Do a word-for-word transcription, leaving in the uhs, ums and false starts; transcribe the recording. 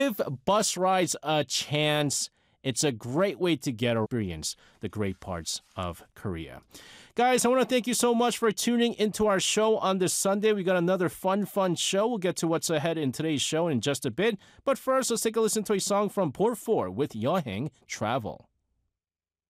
Give bus rides a chance. It's a great way to get to experience the great parts of Korea. Guys, I want to thank you so much for tuning into our show on this Sunday. We got another fun, fun show. We'll get to what's ahead in today's show in just a bit. But first, let's take a listen to a song from Por four with 여행 Travel.